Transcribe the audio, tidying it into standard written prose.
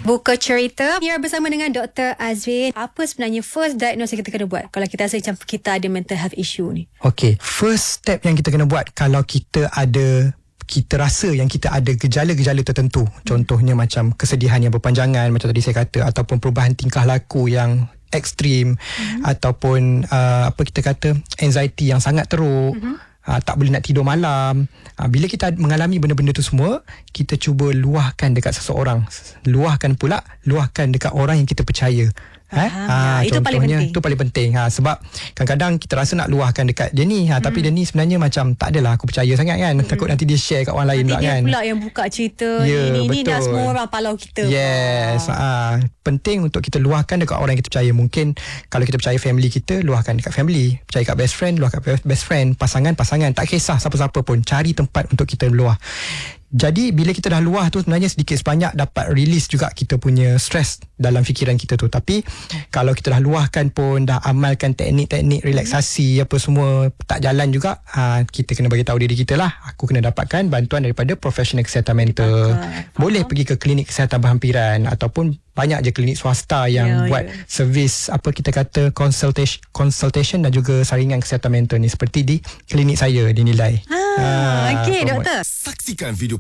Buka cerita. Biar bersama dengan Dr. Azrin. Apa sebenarnya first diagnosis yang kita kena buat kalau kita rasa macam kita ada mental health issue ni? Okay, first step yang kita kena buat kalau kita rasa yang kita ada gejala-gejala tertentu. Contohnya macam kesedihan yang berpanjangan, macam tadi saya kata, ataupun perubahan tingkah laku yang ekstrim, ataupun apa kita kata, anxiety yang sangat teruk, tak boleh nak tidur malam. Bila kita mengalami benda-benda tu semua, kita cuba luahkan dekat seseorang. Luahkan dekat orang yang kita percaya. Itu paling penting. Itu paling penting. Sebab kadang-kadang kita rasa nak luahkan dekat dia ni, tapi dia ni sebenarnya macam tak adalah aku percaya sangat kan. Takut nanti dia share kat orang lain pula kan. Nanti dia pula yang buka cerita ni dah semua orang palau kita. Yes. Penting untuk kita luahkan dekat orang yang kita percaya. Mungkin kalau kita percaya family kita, luahkan dekat family. Percaya kat best friend, luahkan kat best friend. Pasangan, tak kisah siapa-siapa pun. Cari tempat untuk kita luah. Jadi bila kita dah luah tu, sebenarnya sedikit sebanyak dapat release juga kita punya stres dalam fikiran kita tu. Tapi kalau kita dah luahkan pun, dah amalkan teknik-teknik relaksasi apa semua tak jalan juga, kita kena bagi tahu diri kita lah, aku kena dapatkan bantuan daripada profesional kesihatan mental. Boleh pergi ke klinik kesihatan berhampiran, ataupun banyak je klinik swasta yang buat servis apa kita kata consultation dan juga saringan kesihatan mental ni, seperti di klinik saya dinilai. Okey, doktor. Saksikan video